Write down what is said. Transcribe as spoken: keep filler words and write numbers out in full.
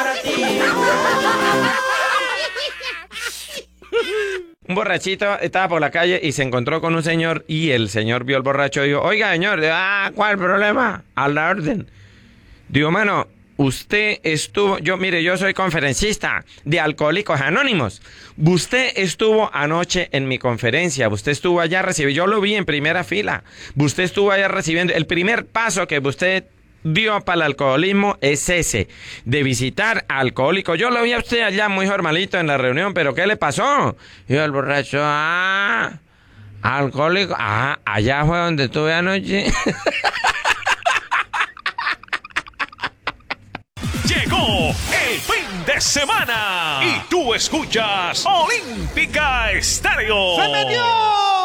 para ti. Un borrachito estaba por la calle y se encontró con un señor y el señor vio al borracho y dijo, oiga, señor, ah, ¿cuál problema? A la orden. Digo, mano, usted estuvo, yo, mire, yo soy conferencista de Alcohólicos Anónimos. Usted estuvo anoche en mi conferencia, usted estuvo allá recibiendo, yo lo vi en primera fila. Usted estuvo allá recibiendo, el primer paso que usted dio para el alcoholismo es ese, de visitar a alcohólicos. Yo lo vi a usted allá muy normalito en la reunión, pero ¿qué le pasó? Y el borracho, ah, alcohólico, ah, allá fue donde estuve anoche. Llegó el fin de semana y tú escuchas Olímpica Estéreo. ¡Se metió!